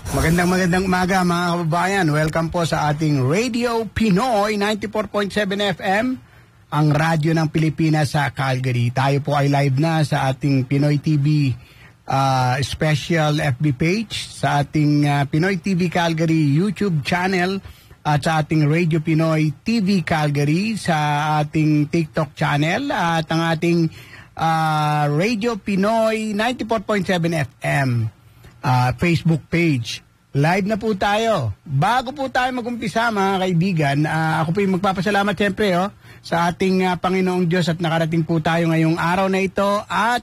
Magandang umaga mga kababayan. Welcome po sa ating Radio Pinoy 94.7 FM, ang radyo ng Pilipinas sa Calgary. Tayo po ay live na sa ating Pinoy TV special FB page, sa ating Pinoy TV Calgary YouTube channel, at sa ating Radio Pinoy TV Calgary, sa ating TikTok channel, at ang ating Radio Pinoy 94.7 FM Facebook page. Live na po tayo. Bago po tayo mag-umpisa mga kaibigan, ako po yung magpapasalamat siyempre sa ating Panginoong Diyos at nakarating po tayo ngayong araw na ito, at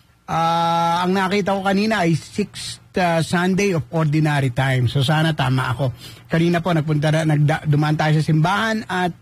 ang nakita ko kanina ay 6th Sunday of Ordinary Time. So sana tama ako. Kanina po dumaan tayo sa simbahan, at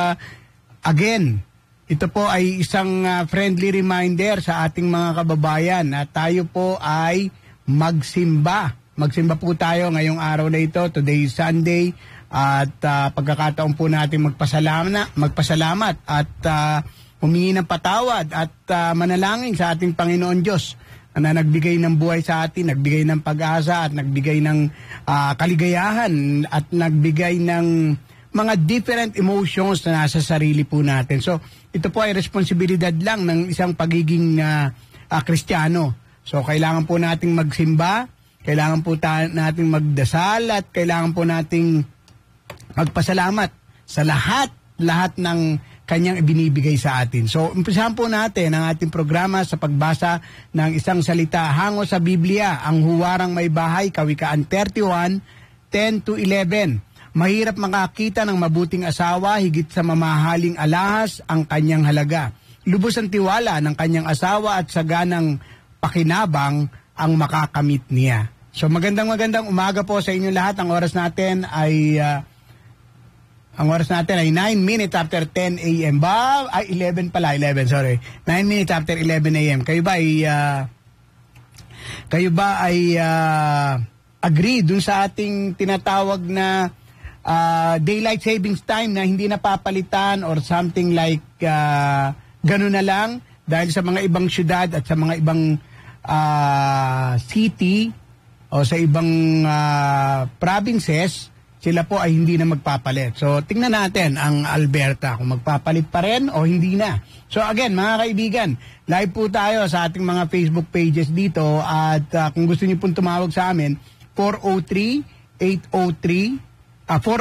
again, ito po ay isang friendly reminder sa ating mga kababayan na tayo po ay magsimba. Magsimba po tayo ngayong araw na ito. Today is Sunday, at pagkakataon po natin magpasalamat at humingi ng patawad at manalangin sa ating Panginoon Diyos na nagbigay ng buhay sa atin, nagbigay ng pag-asa, at nagbigay ng kaligayahan, at nagbigay ng mga different emotions na nasa sarili po natin. So ito po ay responsibilidad lang ng isang pagiging Kristiyano. So kailangan po nating magsimba, kailangan po nating magdasal, at kailangan po nating magpasalamat sa lahat ng kanyang ibinibigay sa atin. So umpisahan po natin ang ating programa sa pagbasa ng isang salita hango sa Biblia, ang Huwarang May Bahay, Kawikaan 31, 10-11. Mahirap makakita ng mabuting asawa, higit sa mamahaling alahas ang kanyang halaga. Lubos ang tiwala ng kanyang asawa, at saganang pakinabang ang makakamit niya. So magandang umaga po sa inyo lahat. Ang oras natin ay 9 minutes after 10 a.m. 11 sorry. 9 minutes after 11 a.m. Kayo ba ay agree dun sa ating tinatawag na daylight savings time na hindi napapalitan, or something like gano'n na lang, dahil sa mga ibang syudad at sa mga ibang city o sa ibang provinces, sila po ay hindi na magpapalit. So tingnan natin ang Alberta kung magpapalit pa rin o hindi na. So again mga kaibigan, live po tayo sa ating mga Facebook pages dito, at kung gusto niyo pong tumawag sa amin, 403-803